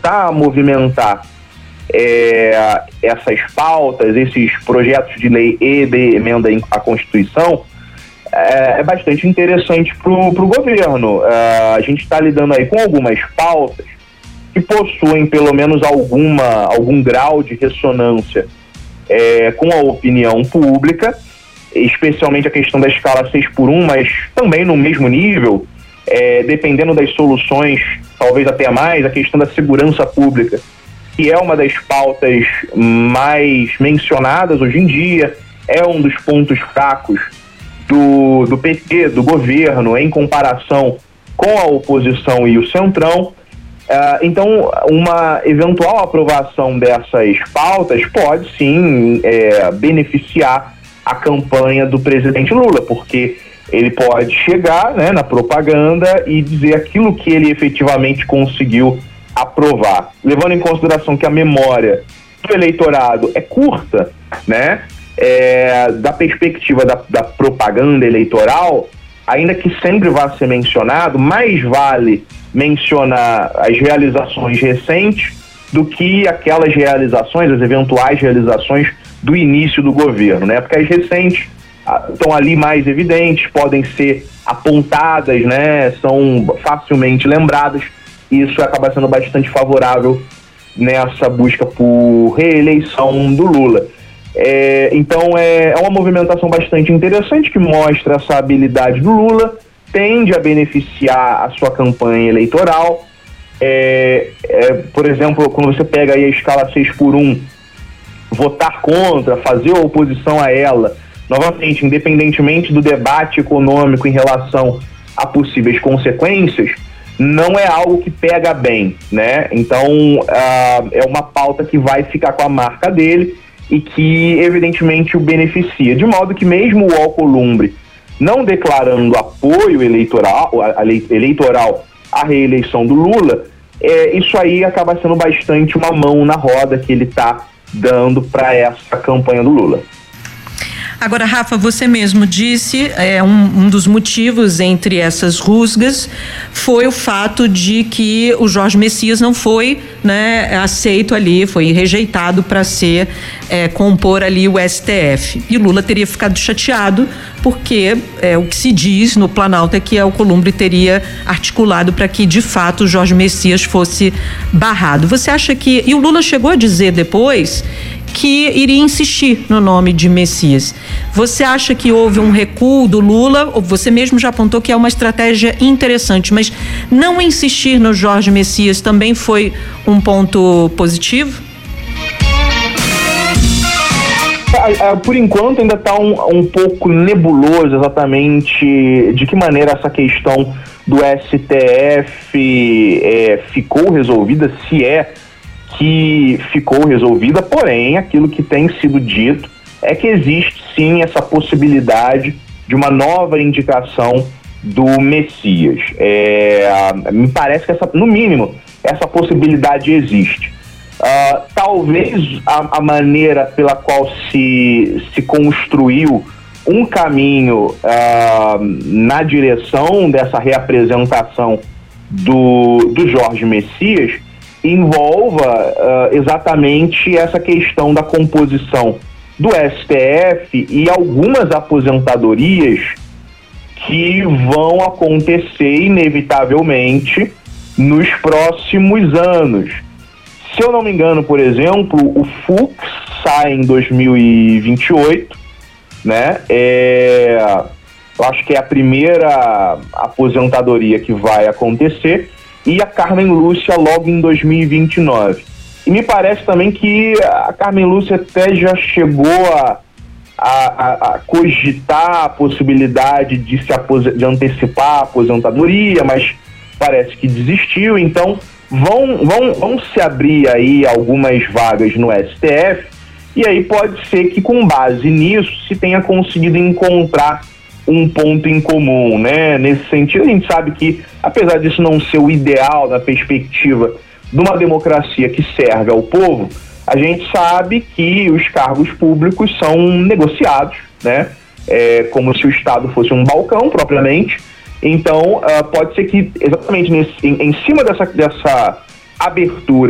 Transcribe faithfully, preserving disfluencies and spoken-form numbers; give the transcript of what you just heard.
voltar a movimentar é, essas pautas, esses projetos de lei e de emenda à Constituição, é, é bastante interessante para o governo. É, a gente está lidando aí com algumas pautas que possuem pelo menos alguma, algum grau de ressonância é, com a opinião pública, especialmente a questão da escala seis por um, mas também no mesmo nível, é, dependendo das soluções, talvez até mais, a questão da segurança pública, que é uma das pautas mais mencionadas hoje em dia, é um dos pontos fracos do, do P T, do governo, em comparação com a oposição e o Centrão. Uh, então, uma eventual aprovação dessas pautas pode sim é, beneficiar a campanha do presidente Lula, porque ele pode chegar, né, na propaganda e dizer aquilo que ele efetivamente conseguiu aprovar. Levando em consideração que a memória do eleitorado é curta, né, é, da perspectiva da, da propaganda eleitoral, ainda que sempre vá ser mencionado, mais vale mencionar as realizações recentes do que aquelas realizações, as eventuais realizações do início do governo, né? Porque as recentes ah, estão ali mais evidentes, podem ser apontadas, né? São facilmente lembradas, e isso acaba sendo bastante favorável nessa busca por reeleição do Lula. É, então é, é uma movimentação bastante interessante que mostra essa habilidade do Lula, tende a beneficiar a sua campanha eleitoral. É, é, por exemplo, quando você pega aí a escala seis por um, votar contra, fazer oposição a ela, novamente, independentemente do debate econômico em relação a possíveis consequências, não é algo que pega bem, né? Então, uh, é uma pauta que vai ficar com a marca dele e que, evidentemente, o beneficia. De modo que mesmo o Alcolumbre não declarando apoio eleitoral, eleitoral à reeleição do Lula, é, isso aí acaba sendo bastante uma mão na roda que ele está dando para essa campanha do Lula. Agora, Rafa, você mesmo disse, é, um, um dos motivos entre essas rusgas foi o fato de que o Jorge Messias não foi, né, aceito ali, foi rejeitado para ser, é, compor ali o S T F. E Lula teria ficado chateado porque é, o que se diz no Planalto é que a Alcolumbre teria articulado para que, de fato, o Jorge Messias fosse barrado. Você acha que... E o Lula chegou a dizer depois que iria insistir no nome de Messias. Você acha que houve um recuo do Lula? Você mesmo já apontou que é uma estratégia interessante, mas não insistir no Jorge Messias também foi um ponto positivo? Por enquanto ainda está um, um pouco nebuloso exatamente de que maneira essa questão do S T F é, ficou resolvida, se é que ficou resolvida, porém aquilo que tem sido dito é que existe sim essa possibilidade de uma nova indicação do Messias. É, me parece que essa, no mínimo essa possibilidade existe. Uh, talvez a, a maneira pela qual se, se construiu um caminho uh, na direção dessa reapresentação do, do Jorge Messias envolva uh, exatamente essa questão da composição do S T F e algumas aposentadorias que vão acontecer inevitavelmente nos próximos anos. Se eu não me engano, por exemplo, o Fux sai em dois mil e vinte e oito, né? É, eu acho que é a primeira aposentadoria que vai acontecer, e a Carmen Lúcia logo em dois mil e vinte e nove. E me parece também que a Carmen Lúcia até já chegou a, a, a cogitar a possibilidade de, se apos- de antecipar a aposentadoria, mas parece que desistiu. Então vão, vão, vão se abrir aí algumas vagas no S T F, e aí pode ser que com base nisso se tenha conseguido encontrar um ponto em comum, né? Nesse sentido, a gente sabe que, apesar disso não ser o ideal na perspectiva de uma democracia que serve ao povo, a gente sabe que os cargos públicos são negociados, né? É como se o Estado fosse um balcão, propriamente. Então, uh, pode ser que, exatamente nesse, em, em cima dessa, dessa abertura